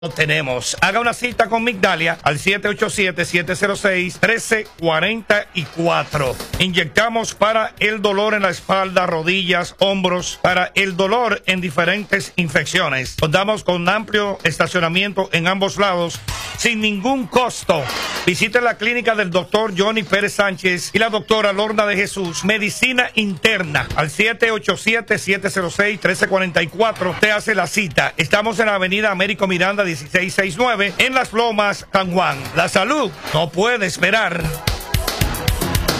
Lo tenemos. Haga una cita con Migdalia al 787-706-1344. Inyectamos para el dolor en la espalda, rodillas, hombros, para el dolor en diferentes infecciones. Contamos con amplio estacionamiento en ambos lados sin ningún costo. Visite la clínica del doctor Johnny Pérez Sánchez y la doctora Lorna de Jesús. Medicina interna al 787-706-1344. Te hace la cita. Estamos en la avenida Américo Miranda 1669 en Las Lomas, San Juan. La salud no puede esperar.